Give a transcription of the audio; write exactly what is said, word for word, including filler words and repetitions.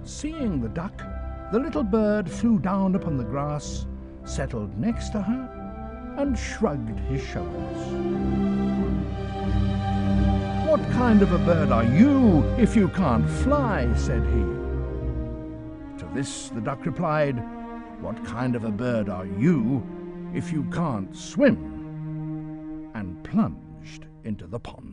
Seeing the duck, the little bird flew down upon the grass, settled next to her, and shrugged his shoulders. "What kind of a bird are you, if you can't fly?" said he. To this the duck replied, "What kind of a bird are you, if you can't swim?" and plunged into the pond.